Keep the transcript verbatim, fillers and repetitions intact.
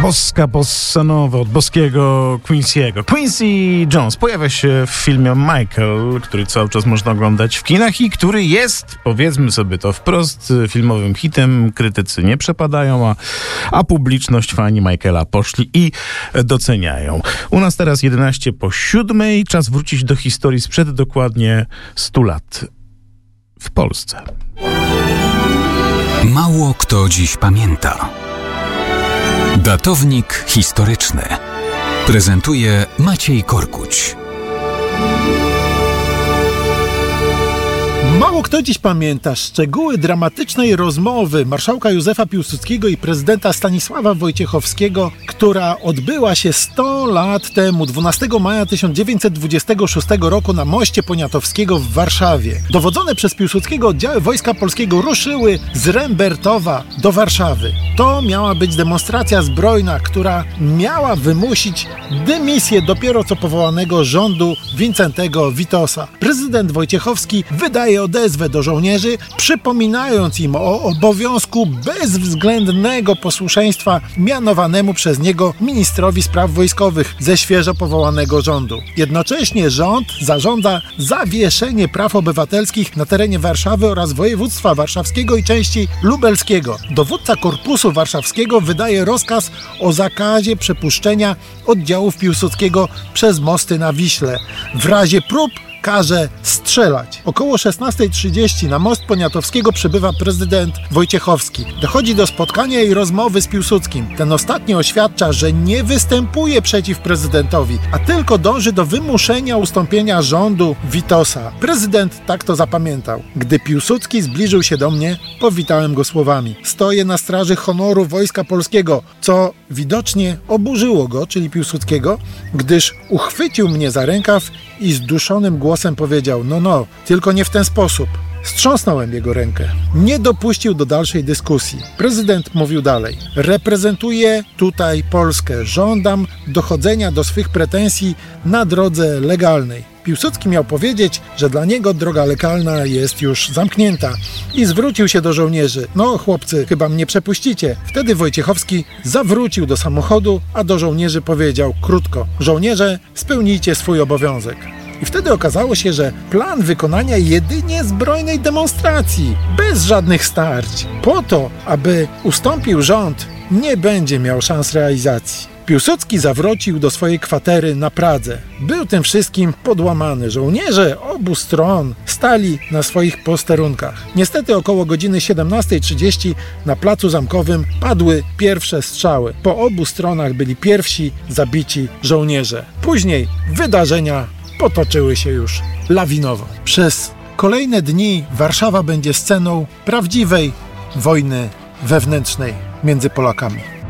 Boska bossa nowa od boskiego Quincy'ego. Quincy Jones pojawia się w filmie Michael, który cały czas można oglądać w kinach i który jest, powiedzmy sobie to wprost, filmowym hitem. Krytycy nie przepadają, a, a publiczność, fani Michaela poszli i doceniają. U nas teraz jedenaście po siódmej. Czas wrócić do historii sprzed dokładnie stu lat w Polsce. Mało kto dziś pamięta. Datownik historyczny prezentuje Maciej Korkuć. Mało kto dziś pamięta szczegóły dramatycznej rozmowy marszałka Józefa Piłsudskiego i prezydenta Stanisława Wojciechowskiego, która odbyła się sto lat temu, dwunastego maja tysiąc dziewięćset dwudziestego szóstego roku na moście Poniatowskiego w Warszawie. Dowodzone przez Piłsudskiego oddziały Wojska Polskiego ruszyły z Rembertowa do Warszawy. To miała być demonstracja zbrojna, która miała wymusić dymisję dopiero co powołanego rządu Wincentego Witosa. Prezydent Wojciechowski wydaje odezwę do żołnierzy, przypominając im o obowiązku bezwzględnego posłuszeństwa mianowanemu przez niego ministrowi spraw wojskowych ze świeżo powołanego rządu. Jednocześnie rząd zarządza zawieszenie praw obywatelskich na terenie Warszawy oraz województwa warszawskiego i części lubelskiego. Dowódca Korpusu Warszawskiego wydaje rozkaz o zakazie przepuszczenia oddziałów Piłsudskiego przez mosty na Wiśle. W razie prób każe strzelać. Około szesnasta trzydzieści na most Poniatowskiego przybywa prezydent Wojciechowski. Dochodzi do spotkania i rozmowy z Piłsudskim. Ten ostatni oświadcza, że nie występuje przeciw prezydentowi, a tylko dąży do wymuszenia ustąpienia rządu Witosa. Prezydent tak to zapamiętał. Gdy Piłsudski zbliżył się do mnie, powitałem go słowami: stoję na straży honoru Wojska Polskiego, co widocznie oburzyło go, czyli Piłsudskiego, gdyż uchwycił mnie za rękaw i zduszonym głosem powiedział: no, no, tylko nie w ten sposób. Strząsnąłem jego rękę. Nie dopuścił do dalszej dyskusji. Prezydent mówił dalej: reprezentuję tutaj Polskę. Żądam dochodzenia do swych pretensji na drodze legalnej. Piłsudski miał powiedzieć, że dla niego droga legalna jest już zamknięta i zwrócił się do żołnierzy: no chłopcy, chyba mnie przepuścicie. Wtedy Wojciechowski zawrócił do samochodu, a do żołnierzy powiedział krótko: żołnierze, spełnijcie swój obowiązek. I wtedy okazało się, że plan wykonania jedynie zbrojnej demonstracji, bez żadnych starć, po to, aby ustąpił rząd, nie będzie miał szans realizacji. Piłsudski zawrócił do swojej kwatery na Pradze. Był tym wszystkim podłamany. Żołnierze obu stron stali na swoich posterunkach. Niestety około godziny siedemnasta trzydzieści na Placu Zamkowym padły pierwsze strzały. Po obu stronach byli pierwsi zabici żołnierze. Później wydarzenia potoczyły się już lawinowo. Przez kolejne dni Warszawa będzie sceną prawdziwej wojny wewnętrznej między Polakami.